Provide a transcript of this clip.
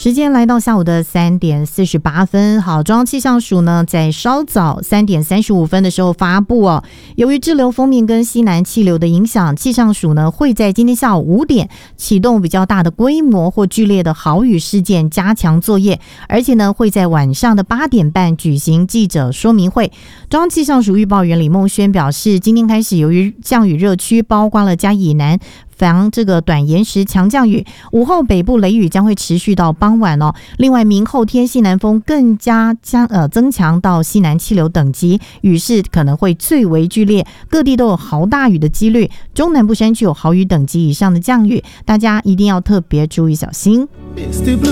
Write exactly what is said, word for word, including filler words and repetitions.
时间来到下午的三点四十八分，好，中央气象署呢在稍早三点三十五分的时候发布哦，由于滞留锋面跟西南气流的影响，气象署呢会在今天下午五点启动比较大的规模或剧烈的豪雨事件加强作业，而且呢会在晚上的八点半举行记者说明会。中央气象署预报员李梦轩表示，今天开始由于降雨热区包括了嘉义以南，防这个短延时强降雨，午后北部雷雨将会持续到傍晚哦。另外，明后天西南风更加将呃增强到西南气流等级，雨势可能会最为剧烈，各地都有豪大雨的几率。中南部山区有豪雨等级以上的降雨，大家一定要特别注意小心。